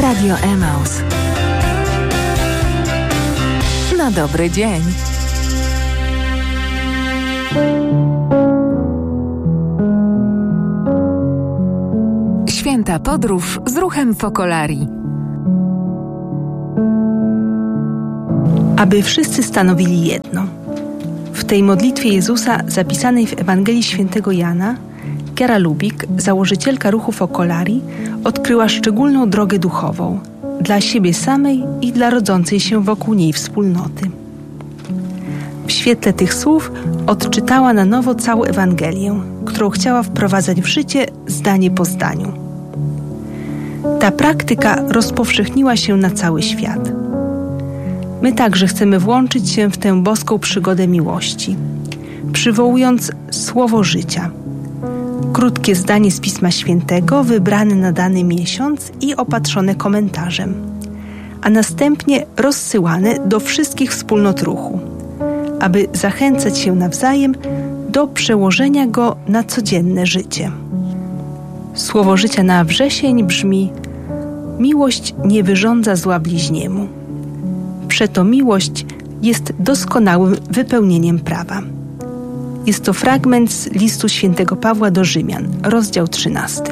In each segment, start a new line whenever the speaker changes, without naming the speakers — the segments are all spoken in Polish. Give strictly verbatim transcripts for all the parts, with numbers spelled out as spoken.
Radio Emaus. Na dobry dzień. Święta podróż z ruchem Focolarii.
Aby wszyscy stanowili jedno. W tej modlitwie Jezusa zapisanej w Ewangelii Świętego Jana Chiara Lubich, założycielka ruchu Focolarii, odkryła szczególną drogę duchową dla siebie samej i dla rodzącej się wokół niej wspólnoty. W świetle tych słów odczytała na nowo całą Ewangelię, którą chciała wprowadzać w życie zdanie po zdaniu. Ta praktyka rozpowszechniła się na cały świat. My także chcemy włączyć się w tę boską przygodę miłości, przywołując słowo życia. Krótkie zdanie z Pisma Świętego, wybrane na dany miesiąc i opatrzone komentarzem, a następnie rozsyłane do wszystkich wspólnot ruchu, aby zachęcać się nawzajem do przełożenia go na codzienne życie. Słowo życia na wrzesień brzmi: miłość nie wyrządza zła bliźniemu. Przeto miłość jest doskonałym wypełnieniem prawa. Jest to fragment z listu świętego Pawła do Rzymian, rozdział trzynasty.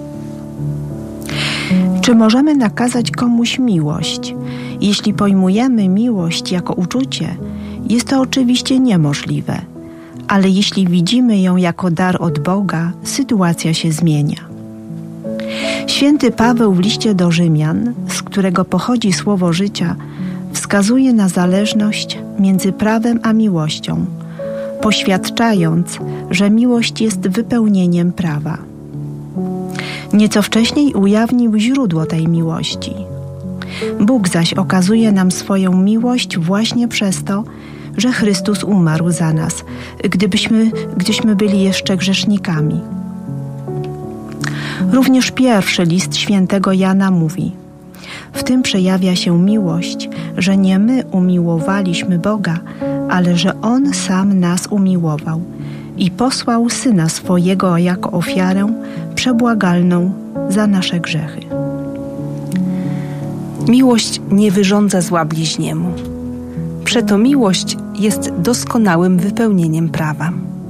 Czy możemy nakazać komuś miłość? Jeśli pojmujemy miłość jako uczucie, jest to oczywiście niemożliwe. Ale jeśli widzimy ją jako dar od Boga, sytuacja się zmienia. Święty Paweł w liście do Rzymian, z którego pochodzi słowo życia, wskazuje na zależność między prawem a miłością, poświadczając, że miłość jest wypełnieniem prawa. Nieco wcześniej ujawnił źródło tej miłości. Bóg zaś okazuje nam swoją miłość właśnie przez to, że Chrystus umarł za nas, gdybyśmy, gdyśmy byli jeszcze grzesznikami. Również pierwszy list świętego Jana mówi: w tym przejawia się miłość, że nie my umiłowaliśmy Boga, ale że On sam nas umiłował i posłał Syna swojego jako ofiarę przebłagalną za nasze grzechy.
Miłość nie wyrządza zła bliźniemu. Przeto miłość jest doskonałym wypełnieniem prawa.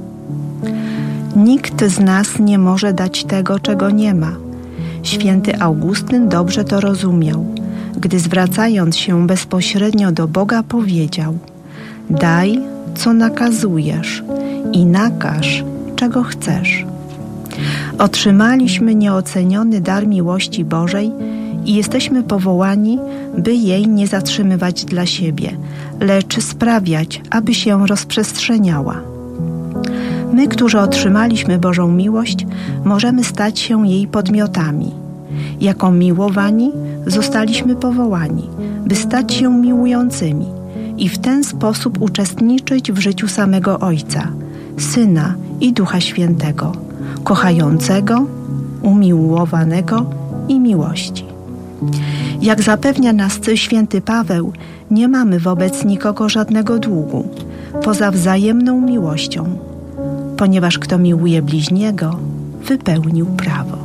Nikt z nas nie może dać tego, czego nie ma. Święty Augustyn dobrze to rozumiał, gdy zwracając się bezpośrednio do Boga powiedział: daj, co nakazujesz i nakaż, czego chcesz. Otrzymaliśmy nieoceniony dar miłości Bożej i jesteśmy powołani, by jej nie zatrzymywać dla siebie, lecz sprawiać, aby się rozprzestrzeniała. My, którzy otrzymaliśmy Bożą miłość, możemy stać się jej podmiotami. Jako miłowani zostaliśmy powołani, by stać się miłującymi i w ten sposób uczestniczyć w życiu samego Ojca, Syna i Ducha Świętego, kochającego, umiłowanego i miłości. Jak zapewnia nas święty Paweł, nie mamy wobec nikogo żadnego długu, poza wzajemną miłością, ponieważ kto miłuje bliźniego, wypełnił prawo.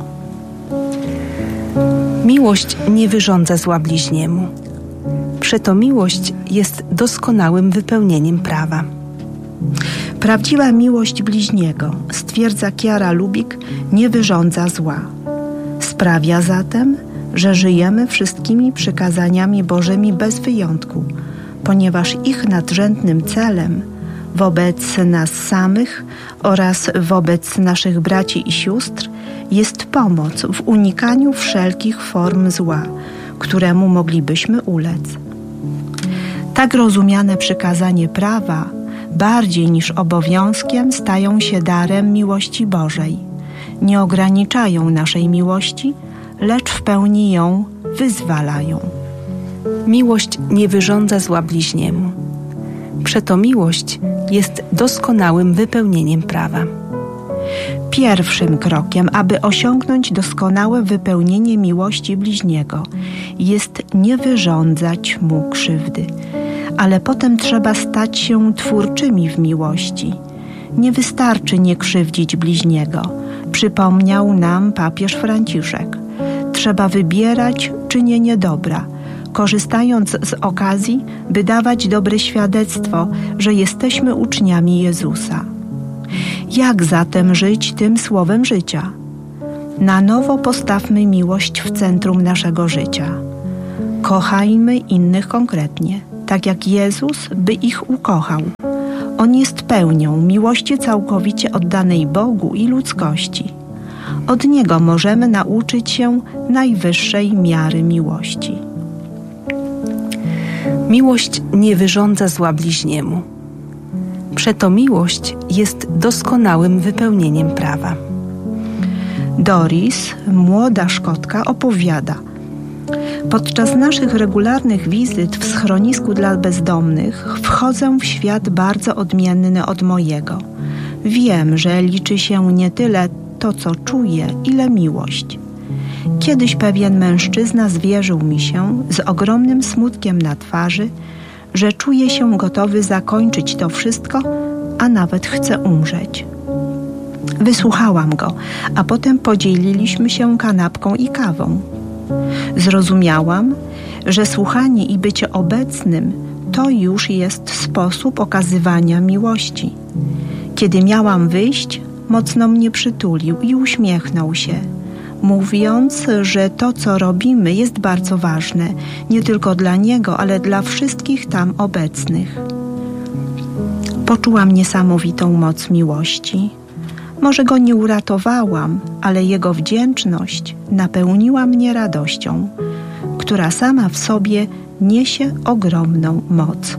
Miłość nie wyrządza zła bliźniemu. Przeto miłość jest doskonałym wypełnieniem prawa.
Prawdziwa miłość bliźniego, stwierdza Chiara Lubich, nie wyrządza zła. Sprawia zatem, że żyjemy wszystkimi przykazaniami Bożymi bez wyjątku, ponieważ ich nadrzędnym celem wobec nas samych oraz wobec naszych braci i sióstr jest pomoc w unikaniu wszelkich form zła, któremu moglibyśmy ulec. Tak rozumiane przykazanie prawa bardziej niż obowiązkiem stają się darem miłości Bożej. Nie ograniczają naszej miłości, lecz w pełni ją wyzwalają.
Miłość nie wyrządza zła bliźniemu. Przeto miłość jest doskonałym wypełnieniem prawa.
Pierwszym krokiem, aby osiągnąć doskonałe wypełnienie miłości bliźniego, jest nie wyrządzać mu krzywdy, ale potem trzeba stać się twórczymi w miłości. Nie wystarczy nie krzywdzić bliźniego, przypomniał nam papież Franciszek. trzeba wybierać czynienie dobra, korzystając z okazji, by dawać dobre świadectwo, że jesteśmy uczniami Jezusa. Jak zatem żyć tym słowem życia? Na nowo postawmy miłość w centrum naszego życia. Kochajmy innych konkretnie, tak jak Jezus by ich ukochał. On jest pełnią miłości całkowicie oddanej Bogu i ludzkości. Od Niego możemy nauczyć się najwyższej miary miłości.
Miłość nie wyrządza zła bliźniemu. Przeto miłość jest doskonałym wypełnieniem prawa.
Doris, młoda Szkotka, opowiada: podczas naszych regularnych wizyt w schronisku dla bezdomnych wchodzę w świat bardzo odmienny od mojego. Wiem, że liczy się nie tyle to, co czuję, ile miłość. Kiedyś pewien mężczyzna zwierzył mi się z ogromnym smutkiem na twarzy, że czuje się gotowy zakończyć to wszystko, a nawet chce umrzeć. Wysłuchałam go, a potem podzieliliśmy się kanapką i kawą. Zrozumiałam, że słuchanie i bycie obecnym to już jest sposób okazywania miłości. Kiedy miałam wyjść, mocno mnie przytulił i uśmiechnął się, mówiąc, że to, co robimy, jest bardzo ważne, nie tylko dla niego, ale dla wszystkich tam obecnych. Poczułam niesamowitą moc miłości. Może go nie uratowałam, ale jego wdzięczność napełniła mnie radością, która sama w sobie niesie ogromną moc.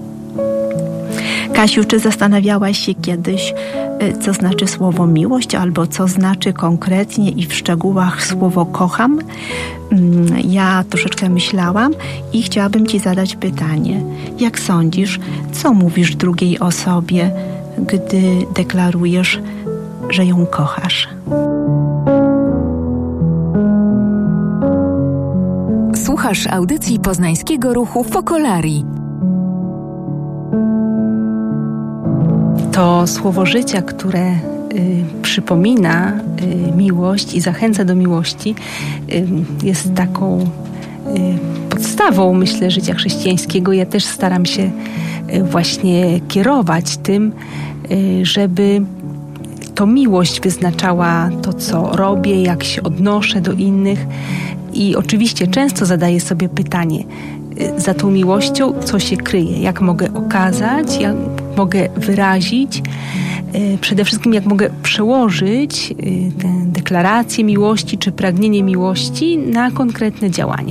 Kasiu, czy zastanawiałaś się kiedyś, co znaczy słowo miłość, albo co znaczy konkretnie i w szczegółach słowo kocham? Ja troszeczkę myślałam i chciałabym Ci zadać pytanie. Jak sądzisz, co mówisz drugiej osobie, gdy deklarujesz, że ją kochasz?
Słuchasz audycji poznańskiego ruchu Focolari.
To słowo życia, które y, przypomina y, miłość i zachęca do miłości, y, jest taką y, podstawą, myślę, życia chrześcijańskiego. Ja też staram się y, właśnie kierować tym, y, żeby to miłość wyznaczała to, co robię, jak się odnoszę do innych. I oczywiście często zadaję sobie pytanie, za tą miłością co się kryje, jak mogę okazać, jak mogę wyrazić, przede wszystkim jak mogę przełożyć tę deklarację miłości czy pragnienie miłości na konkretne działanie.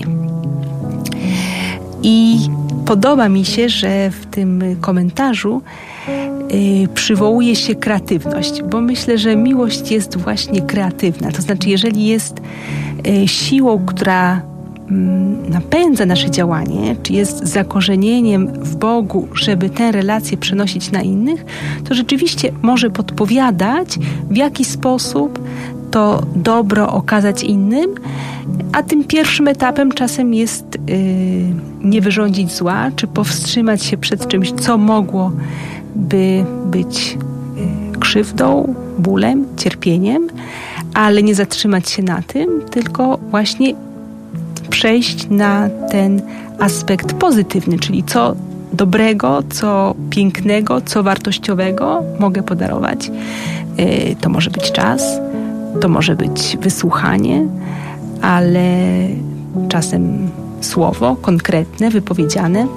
I podoba mi się, że w tym komentarzu przywołuje się kreatywność, bo myślę, że miłość jest właśnie kreatywna. To znaczy, jeżeli jest siłą, która napędza nasze działanie, czy jest zakorzenieniem w Bogu, żeby tę relację przenosić na innych, to rzeczywiście może podpowiadać, w jaki sposób to dobro okazać innym, a tym pierwszym etapem czasem jest yy, nie wyrządzić zła, czy powstrzymać się przed czymś, co mogłoby być yy, krzywdą, bólem, cierpieniem, ale nie zatrzymać się na tym, tylko właśnie przejść na ten aspekt pozytywny, czyli co dobrego, co pięknego, co wartościowego mogę podarować. To może być czas, to może być wysłuchanie, ale czasem słowo konkretne, wypowiedziane.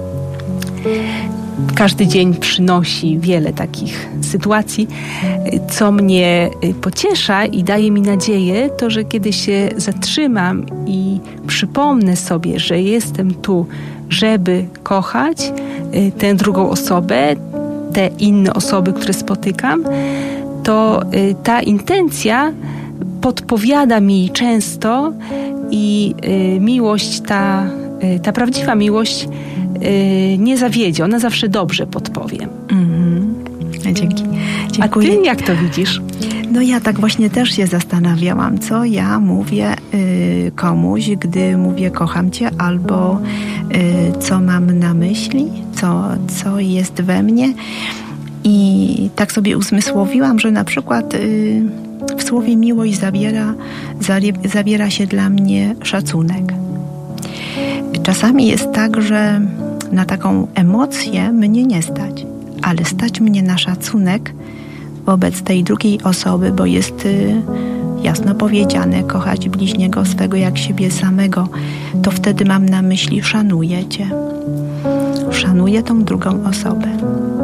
Każdy dzień przynosi wiele takich sytuacji. Co mnie pociesza i daje mi nadzieję, to że kiedy się zatrzymam i przypomnę sobie, że jestem tu, żeby kochać tę drugą osobę, te inne osoby, które spotykam, to ta intencja podpowiada mi często i miłość, ta, ta prawdziwa miłość nie zawiedzie, ona zawsze dobrze podpowie.
Mhm. Dzięki. Dziękuję.
A ty jak to widzisz?
No ja tak właśnie też się zastanawiałam, co ja mówię y, komuś, gdy mówię kocham cię, albo y, co mam na myśli, co, co jest we mnie. I tak sobie uzmysłowiłam, że na przykład y, W słowie miłość zawiera, zawiera się dla mnie szacunek. Czasami jest tak, że na taką emocję mnie nie stać, ale stać mnie na szacunek wobec tej drugiej osoby, bo jest jasno powiedziane, kochać bliźniego swego jak siebie samego. To wtedy mam na myśli, szanuję Cię. Szanuję tą drugą osobę.